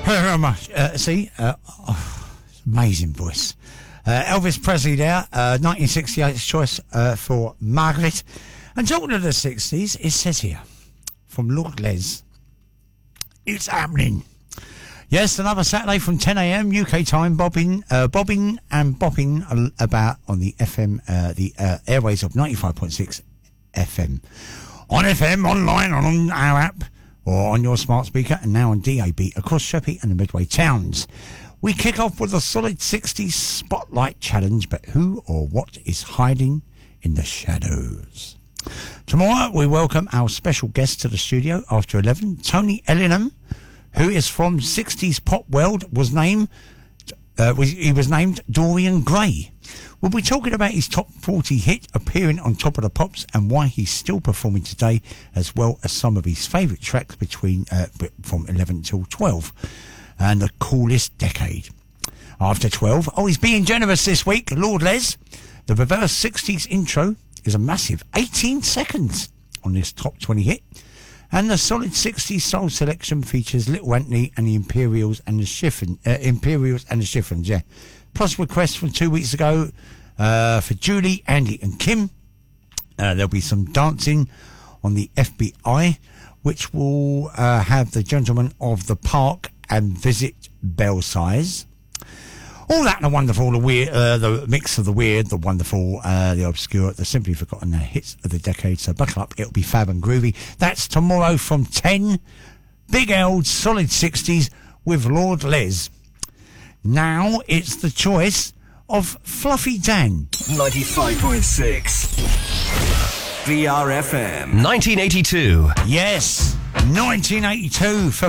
very much. Amazing voice. Elvis Presley there, 1968's choice for Margaret. And talking of the 60s, it says here, from Lord Les, it's happening. Yes, another Saturday from 10 a.m. UK time, bobbing and bopping about on the FM, the airways of 95.6 FM. On FM, online, on our app, or on your smart speaker, and now on DAB across Sheppey and the Midway towns. We kick off with a solid 60s Spotlight Challenge, but who or what is hiding in the shadows? Tomorrow, we welcome our special guest to the studio after 11, Tony Ellingham, who is from 60s pop world, was named Dorian Gray. We'll be talking about his top 40 hit appearing on Top of the Pops and why he's still performing today, as well as some of his favourite tracks from 11 till 12 and the coolest decade. After 12, he's being generous this week, Lord Les. The reverse 60s intro is a massive 18 seconds on this top 20 hit. And the solid 60s soul selection features Little Anthony and the Imperials and the Chiffons, yeah. Plus requests from 2 weeks ago for Julie, Andy and Kim. There'll be some dancing on the FBI, which will have the Gentlemen of the Park and Visit Belsize. All that and the wonderful, the weird, the mix of the weird, the wonderful, the obscure, the simply forgotten, the hits of the decade. So buckle up, it'll be fab and groovy. That's tomorrow from 10. Big L's solid 60s with Lord Les. Now it's the choice of Fluffy Dan. 95.6 VRFM. 1982. Yes, 1982 for